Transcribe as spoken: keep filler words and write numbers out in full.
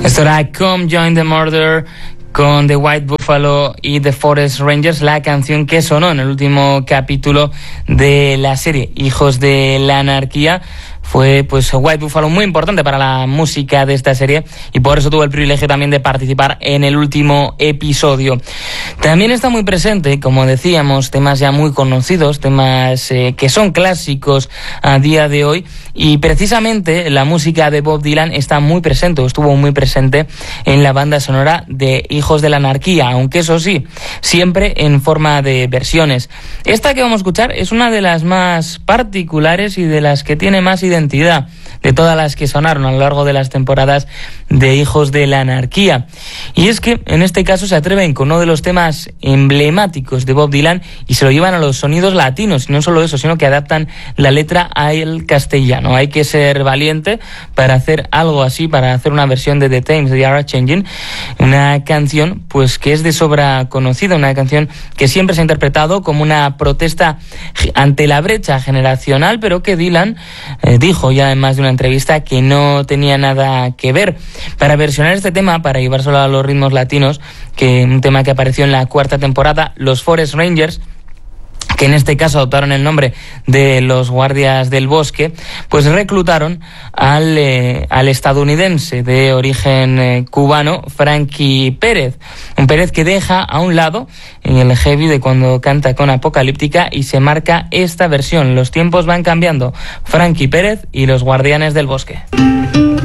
Esto era Come Join the Murder con The White Buffalo y The Forest Rangers, la canción que sonó en el último capítulo de la serie Hijos de la Anarquía. Fue pues White Buffalo muy importante para la música de esta serie y por eso tuvo el privilegio también de participar en el último episodio. También está muy presente, como decíamos, temas ya muy conocidos, temas eh, que son clásicos a día de hoy, y precisamente la música de Bob Dylan está muy presente, o estuvo muy presente en la banda sonora de Hijos de la Anarquía, aunque eso sí, siempre en forma de versiones. Esta que vamos a escuchar es una de las más particulares y de las que tiene más identidad identidad de todas las que sonaron a lo largo de las temporadas de Hijos de la Anarquía. Y es que en este caso se atreven con uno de los temas emblemáticos de Bob Dylan y se lo llevan a los sonidos latinos. Y no solo eso, sino que adaptan la letra al castellano. Hay que ser valiente para hacer algo así, para hacer una versión de The Times They Are Changing, una canción pues que es de sobra conocida, una canción que siempre se ha interpretado como una protesta ante la brecha generacional, pero que Dylan eh, dijo ya en más de una entrevista que no tenía nada que ver. Para versionar este tema, para llevárselo a los ritmos latinos, que un tema que apareció en la cuarta temporada, los Forest Rangers, que en este caso adoptaron el nombre de los Guardias del Bosque, pues reclutaron al, eh, al estadounidense de origen eh, cubano, Frankie Pérez. Un Pérez que deja a un lado en el heavy de cuando canta con Apocalíptica y se marca esta versión. Los tiempos van cambiando. Frankie Pérez y los Guardianes del Bosque.